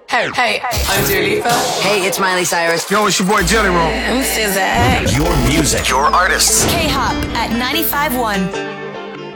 Hey, I'm Dua Lipa. Hey, it's Miley Cyrus. Yo, it's your boy Jelly Roll. I'm SZA. Your music, your artists. K-Hop at 95.1.